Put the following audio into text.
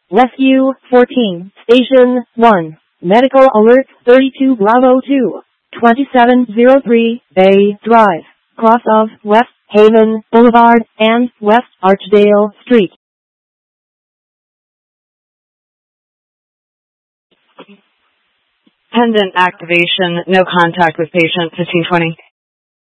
Rescue 14, Station 1, Medical Alert 32 Bravo 2, 2703 Bay Drive, cross of West Haven Boulevard and West Archdale Street. Pendant activation, no contact with patient 1520.